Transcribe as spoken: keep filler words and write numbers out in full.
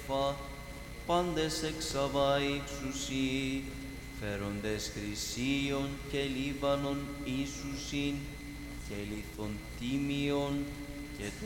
αδελφά, πάντες εξαβά εξουσί, φέροντες χρυσίων και λίβανον Ιησουσίν, και λιθον τίμιον, και το